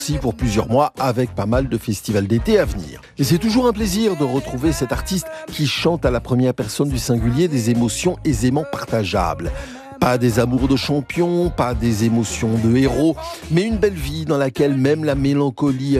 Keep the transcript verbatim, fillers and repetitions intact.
pour plusieurs mois avec pas mal de festivals d'été à venir. Et c'est toujours un plaisir de retrouver cet artiste qui chante à la première personne du singulier des émotions aisément partageables. Pas des amours de champions, pas des émotions de héros, mais une belle vie dans laquelle même la mélancolie